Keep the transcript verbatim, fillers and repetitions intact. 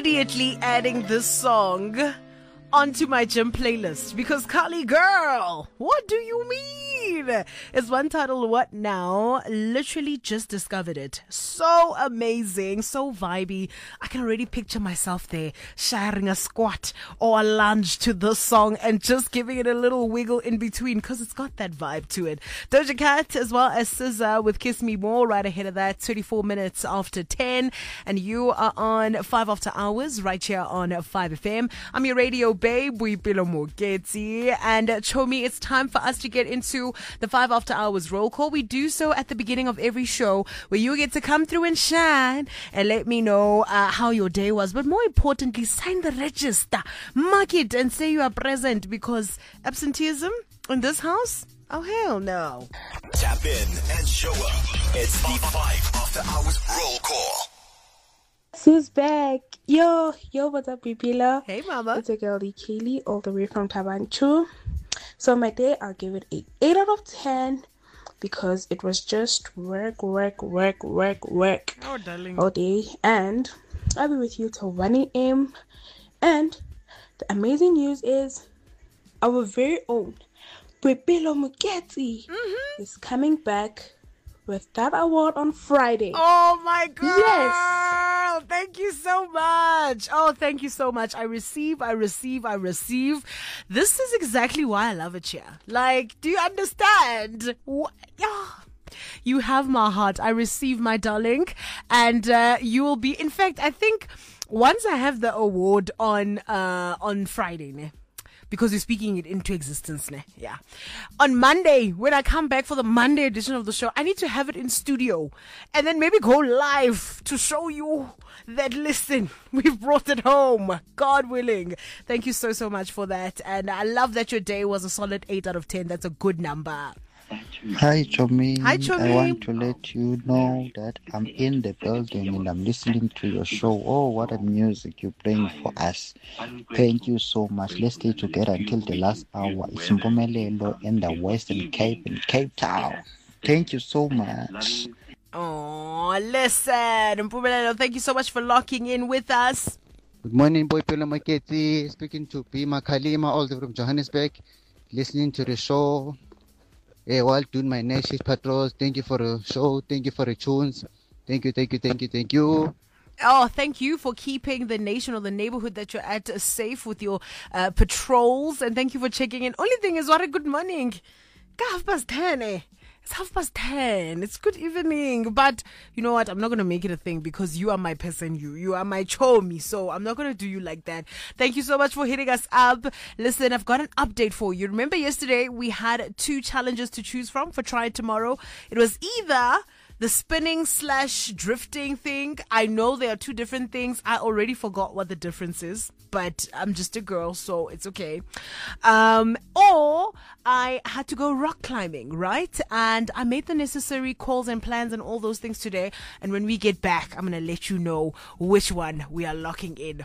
Immediately adding this song onto my gym playlist because Kali girl, what do you mean? It's one titled What Now? Literally just discovered it. So amazing, so vibey. I can already picture myself there sharing a squat or a lunge to this song and just giving it a little wiggle in between because it's got that vibe to it. Doja Cat as well as S Z A with Kiss Me More right ahead of that, twenty-four minutes after ten, and you are on five After Hours right here on five F M. I'm your radio babe, Boipelo Moketsi, and uh, Chomi, it's time for us to get into the five After Hours roll call. We do so at the beginning of every show where you get to come through and shine and let me know uh, how your day was, but more importantly, sign the register, mark it and say you are present, because absenteeism in this house, oh hell no. Tap in and show up. It's the five After Hours roll call. Sue's back. Yo, yo, what's up, Bibila? Hey, mama. It's a girl, Kaylee, all the way from Tabanchu. So my day, I'll give it a eight out of ten because it was just work, work, work, work, work Oh, darling. all day. And I'll be with you till one a.m. And the amazing news is our very own Boipelo Moketsi Mm-hmm. is coming back with that award on Friday. Oh my girl! Yes. Thank you so much. Oh, thank you so much. I receive, I receive, I receive. This is exactly why I love it here. Like, do you understand? What? Yeah. You have my heart. I receive, my darling, and uh, you will be. In fact, I think once I have the award on uh, on Friday, ne? Because we're speaking it into existence, ne? Yeah. On Monday, when I come back for the Monday edition of the show, I need to have it in studio and then maybe go live to show you that, listen, we've brought it home, God willing. Thank you so, so much for that. And I love that your day was a solid eight out of ten. That's a good number. Hi, Chomi. Hi, Chomi. I want to let you know that I'm in the building and I'm listening to your show. Oh, what a music you're playing for us. Thank you so much. Let's stay together until the last hour. It's Mpumelelo in the Western Cape in Cape Town. Thank you so much. Oh, listen, Mpumelelo, thank you so much for locking in with us. Good morning, Boipelo Moketsi. Speaking to Pima Kalima, all the way from Johannesburg. Listening to the show. Hey, while doing my night shift patrols. Thank you for the show. Thank you for the tunes. Thank you, thank you, thank you, thank you. Oh, thank you for keeping the nation or the neighborhood that you're at uh, safe with your uh, patrols. And thank you for checking in. Only thing is, what a good morning. Half past ten, eh? It's half past ten. It's good evening. But you know what? I'm not going to make it a thing because you are my person. You you are my chomi. So I'm not going to do you like that. Thank you so much for hitting us up. Listen, I've got an update for you. Remember yesterday we had two challenges to choose from for Try It Tomorrow. It was either the spinning slash drifting thing. I know there are two different things. I already forgot what the difference is, but I'm just a girl, so it's okay. Um, or I had to go rock climbing, right? And I made the necessary calls and plans and all those things today. And when we get back, I'm going to let you know which one we are locking in